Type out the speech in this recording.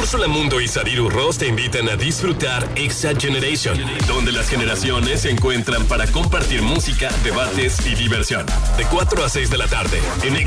Úrsula Mundo y Sadiru Ross te invitan a disfrutar Exa Generation, donde las generaciones se encuentran para compartir música, debates y diversión. De 4 a 6 de la tarde, en